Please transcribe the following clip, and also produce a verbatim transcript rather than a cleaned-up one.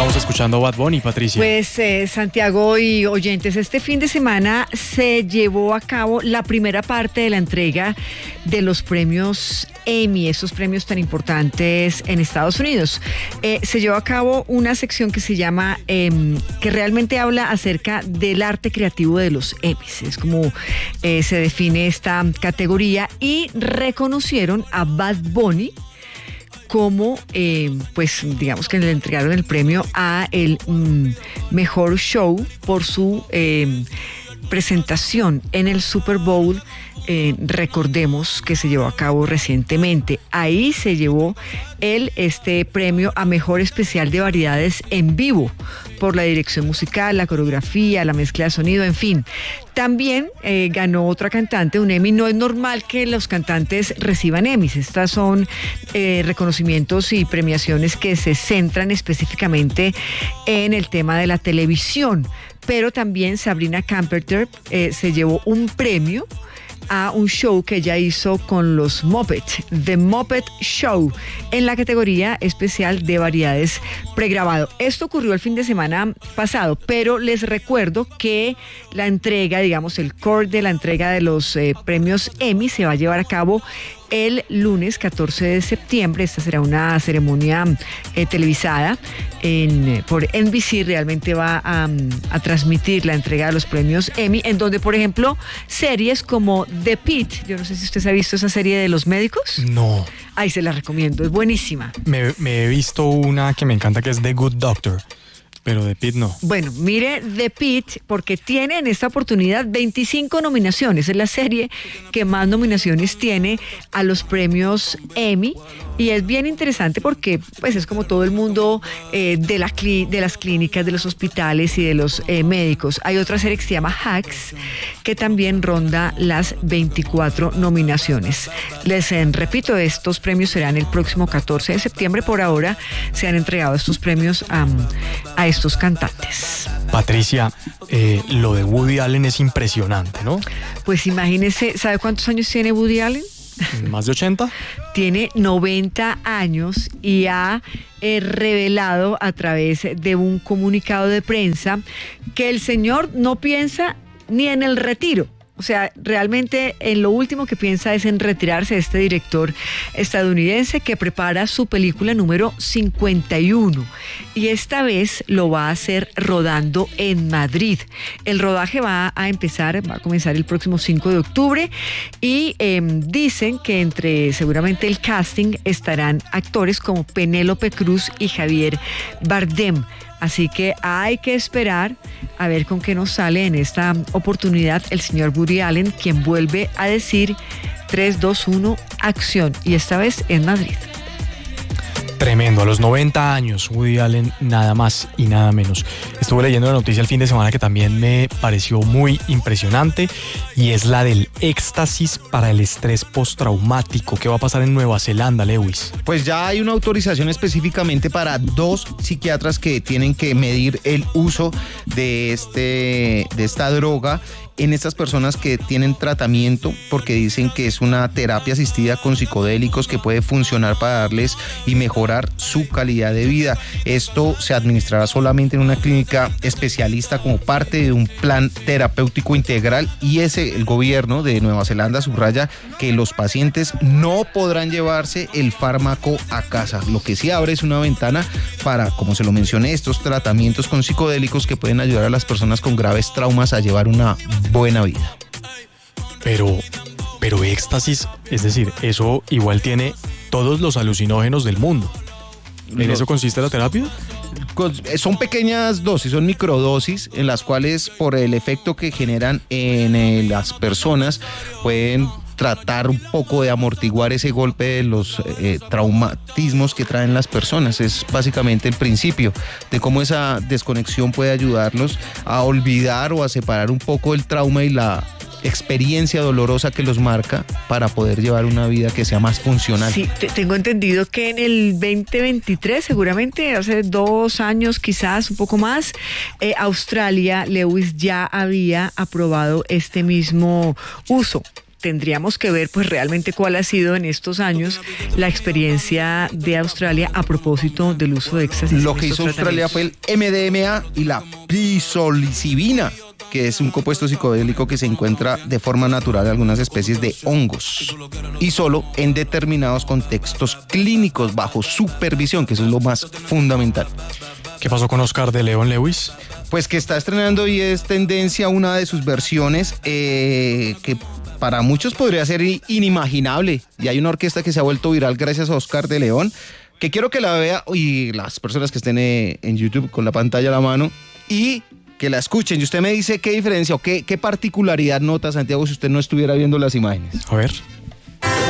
estamos escuchando Bad Bunny, Patricia. Pues eh, Santiago y oyentes, este fin de semana se llevó a cabo la primera parte de la entrega de los premios Emmy, esos premios tan importantes en Estados Unidos. Eh, se llevó a cabo una sección que se llama, eh, que realmente habla acerca del arte creativo de los Emmys. Es como eh, se define esta categoría y reconocieron a Bad Bunny como, eh, pues, digamos que le entregaron el premio a el mm, mejor show por su eh, presentación en el Super Bowl. Eh, recordemos que se llevó a cabo recientemente. Ahí se llevó él este premio a mejor especial de variedades en vivo por la dirección musical, la coreografía, la mezcla de sonido, en fin. También eh, ganó otra cantante un Emmy. No es normal que los cantantes reciban Emmys. Estas son eh, reconocimientos y premiaciones que se centran específicamente en el tema de la televisión. Pero también Sabrina Carpenter eh, se llevó un premio a un show que ella hizo con los Muppets, The Muppet Show, en la categoría especial de variedades pregrabado. Esto ocurrió el fin de semana pasado, pero les recuerdo que la entrega, digamos, el core de la entrega de los eh, premios Emmy se va a llevar a cabo el lunes catorce de septiembre. Esta será una ceremonia eh, televisada en, por N B C. Realmente va a, a transmitir la entrega de los premios Emmy, en donde, por ejemplo, series como The Pitt, yo no sé si usted se ha visto esa serie de los médicos. No. Ahí se la recomiendo, es buenísima. Me, me he visto una que me encanta, que es The Good Doctor. Pero The Pitt no. Bueno, mire The Pitt, porque tiene en esta oportunidad veinticinco nominaciones. Es la serie que más nominaciones tiene a los premios Emmy. Y es bien interesante porque pues es como todo el mundo eh, de, la cli- de las clínicas, de los hospitales y de los eh, médicos. Hay otra serie que se llama Hacks, que también ronda las veinticuatro nominaciones. Les eh, repito, estos premios serán el próximo catorce de septiembre. Por ahora se han entregado estos premios a, a estos cantantes. Patricia, eh, lo de Woody Allen es impresionante, ¿no? Pues imagínese, ¿sabe cuántos años tiene Woody Allen? ¿Más de ochenta? Tiene noventa años y ha eh, revelado a través de un comunicado de prensa que el señor no piensa ni en el retiro. O sea, realmente en lo último que piensa es en retirarse, este director estadounidense que prepara su película número cincuenta y uno y esta vez lo va a hacer rodando en Madrid. El rodaje va a empezar, va a comenzar el próximo cinco de octubre y eh, dicen que entre seguramente el casting estarán actores como Penélope Cruz y Javier Bardem. Así que hay que esperar a ver con qué nos sale en esta oportunidad el señor Woody Allen, quien vuelve a decir tres, dos, uno, acción, y esta vez en Madrid. Tremendo, a los noventa años, Woody Allen, nada más y nada menos. Estuve leyendo la noticia el fin de semana que también me pareció muy impresionante y es la del éxtasis para el estrés postraumático. ¿Qué va a pasar en Nueva Zelanda, Lewis? Pues ya hay una autorización específicamente para dos psiquiatras que tienen que medir el uso de, este, de esta droga en estas personas que tienen tratamiento, porque dicen que es una terapia asistida con psicodélicos que puede funcionar para darles y mejorar su calidad de vida. Esto se administrará solamente en una clínica especialista como parte de un plan terapéutico integral, y ese, el gobierno de Nueva Zelanda subraya que los pacientes no podrán llevarse el fármaco a casa. Lo que sí abre es una ventana para, como se lo mencioné, estos tratamientos con psicodélicos que pueden ayudar a las personas con graves traumas a llevar una buena vida. Pero, pero éxtasis, es decir, eso igual tiene todos los alucinógenos del mundo. ¿En Lo, eso consiste la terapia? Son pequeñas dosis, son microdosis en las cuales por el efecto que generan en eh, las personas pueden tratar un poco de amortiguar ese golpe de los eh, traumatismos que traen las personas. Es básicamente el principio de cómo esa desconexión puede ayudarlos a olvidar o a separar un poco el trauma y la experiencia dolorosa que los marca para poder llevar una vida que sea más funcional. Sí, te, tengo entendido que en el veinte veintitrés, seguramente hace dos años quizás, un poco más, eh, Australia, Lewis, ya había aprobado este mismo uso. tendríamos que ver pues realmente cuál ha sido en estos años la experiencia de Australia a propósito del uso de éxtasis. Lo que hizo Australia fue el M D M A y la psilocibina, que es un compuesto psicodélico que se encuentra de forma natural en algunas especies de hongos y solo en determinados contextos clínicos bajo supervisión, que eso es lo más fundamental. ¿Qué pasó con Oscar de Leon Lewis? Pues que está estrenando y es tendencia una de sus versiones eh, que para muchos podría ser inimaginable, y hay una orquesta que se ha vuelto viral gracias a Oscar de León, que quiero que la vea, y las personas que estén en YouTube con la pantalla a la mano, y que la escuchen, y usted me dice qué diferencia o qué, qué particularidad nota, Santiago, si usted no estuviera viendo las imágenes. A ver.